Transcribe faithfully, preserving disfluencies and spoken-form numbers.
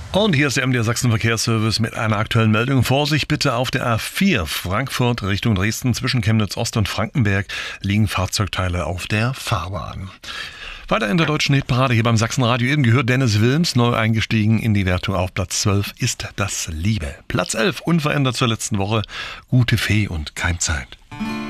Und hier ist der M D R Sachsen Verkehrsservice mit einer aktuellen Meldung. Vorsicht bitte auf der A vier Frankfurt Richtung Dresden. Zwischen Chemnitz Ost und Frankenberg liegen Fahrzeugteile auf der Fahrbahn. Weiter in der deutschen Hitparade hier beim Sachsenradio. Eben gehört Dennis Wilms, neu eingestiegen in die Wertung auf Platz zwölf, ist das Liebe. Platz elf, unverändert zur letzten Woche, Gute Fee und Keimzeit.